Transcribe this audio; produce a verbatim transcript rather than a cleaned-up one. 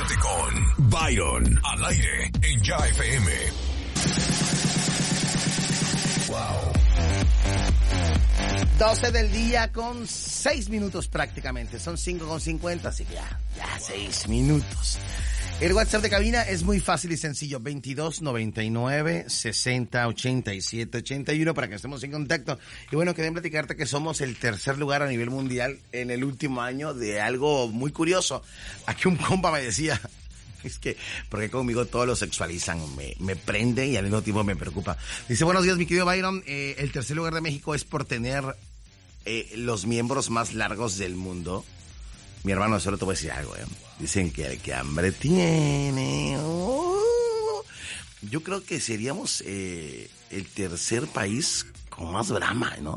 Conéctate con Byron al aire en Ya F M. Wow. doce del día con seis minutos prácticamente. Son cinco con cincuenta, así que ya, ya seis minutos. El WhatsApp de cabina es muy fácil y sencillo. veintidós noventa y nueve sesenta ochenta y siete ochenta y uno para que estemos en contacto. Y bueno, quería platicarte que somos el tercer lugar a nivel mundial en el último año de algo muy curioso. Aquí un compa me decía... Es que, porque conmigo todos lo sexualizan, me, me prende y al mismo tiempo me preocupa. Dice, buenos días, mi querido Byron. Eh, el tercer lugar de México es por tener eh, los miembros más largos del mundo. Mi hermano, solo te voy a decir algo, ¿eh? Dicen que el que hambre tiene... Oh, yo creo que seríamos eh, el tercer país con más brama, ¿no?